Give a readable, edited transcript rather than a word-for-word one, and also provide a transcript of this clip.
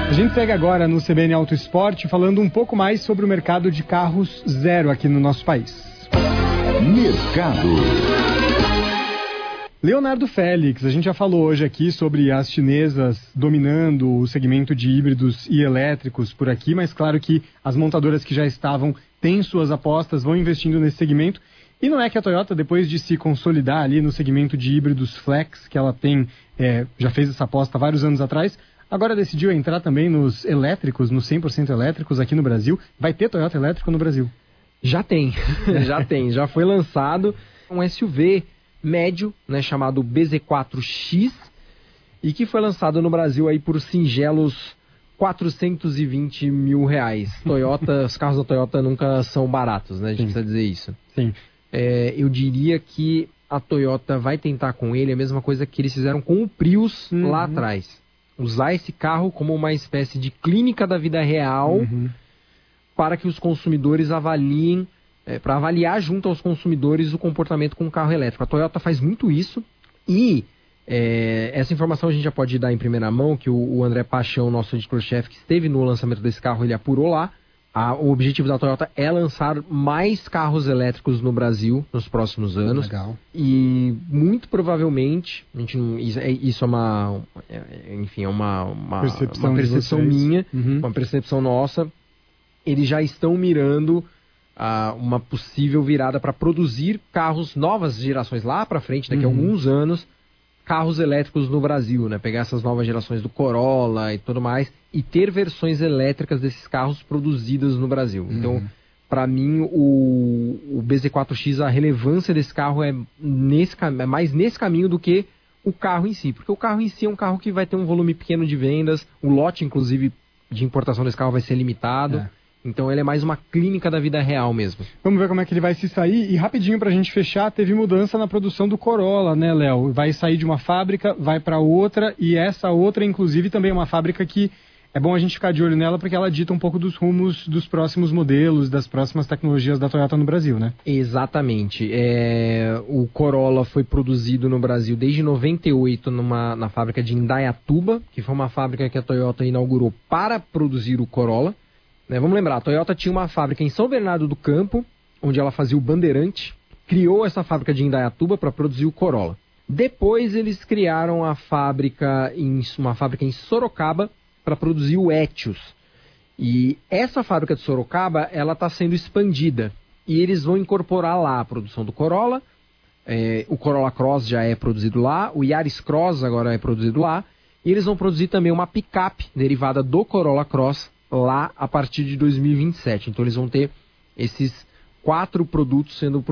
A gente segue agora no CBN Auto Esporte falando um pouco mais sobre o mercado de carros zero aqui no nosso país. Mercado. Leonardo Félix, a gente já falou hoje aqui sobre as chinesas dominando o segmento de híbridos e elétricos por aqui, mas claro que as montadoras que já estavam têm suas apostas, vão investindo nesse segmento. E não é que a Toyota, depois de se consolidar ali no segmento de híbridos flex, que ela tem, já fez essa aposta há vários anos atrás, agora decidiu entrar também nos elétricos, nos 100% elétricos aqui no Brasil. Vai ter Toyota elétrico no Brasil? Já tem, já foi lançado um SUV médio, né, chamado BZ4X, e que foi lançado no Brasil aí por singelos R$420 mil. Os carros da Toyota nunca são baratos, né? A gente precisa dizer isso. Sim. Eu diria que a Toyota vai tentar com ele a mesma coisa que eles fizeram com o Prius lá atrás. Usar esse carro como uma espécie de clínica da vida real para que os consumidores avaliem, para avaliar junto aos consumidores o comportamento com o carro elétrico. A Toyota faz muito isso e essa informação a gente já pode dar em primeira mão, que o André Paixão, nosso editor-chefe, que esteve no lançamento desse carro, ele apurou lá. O objetivo da Toyota é lançar mais carros elétricos no Brasil nos próximos anos. Legal. E muito provavelmente, isso é uma percepção minha, uma percepção nossa, eles já estão mirando uma possível virada para produzir carros, novas gerações lá para frente, daqui a alguns anos, carros elétricos no Brasil, né? Pegar essas novas gerações do Corolla e tudo mais e ter versões elétricas desses carros produzidas no Brasil. Então, para mim, o BZ4X, a relevância desse carro é mais nesse caminho do que o carro em si. Porque o carro em si é um carro que vai ter um volume pequeno de vendas, o lote, inclusive, de importação desse carro vai ser limitado. Então ele é mais uma clínica da vida real mesmo. Vamos ver como é que ele vai se sair. E rapidinho pra gente fechar, teve mudança na produção do Corolla, né, Léo? Vai sair de uma fábrica, vai para outra, e essa outra, inclusive, também é uma fábrica que é bom a gente ficar de olho nela, porque ela dita um pouco dos rumos dos próximos modelos, das próximas tecnologias da Toyota no Brasil, né? Exatamente. O Corolla foi produzido no Brasil desde 98 na fábrica de Indaiatuba, que foi uma fábrica que a Toyota inaugurou para produzir o Corolla. Vamos lembrar, a Toyota tinha uma fábrica em São Bernardo do Campo, onde ela fazia o Bandeirante, criou essa fábrica de Indaiatuba para produzir o Corolla. Depois eles criaram uma fábrica em Sorocaba para produzir o Etios. E essa fábrica de Sorocaba, ela está sendo expandida. E eles vão incorporar lá a produção do Corolla, o Corolla Cross já é produzido lá, o Yaris Cross agora é produzido lá, e eles vão produzir também uma picape derivada do Corolla Cross, lá a partir de 2027. Então eles vão ter esses 4 produtos sendo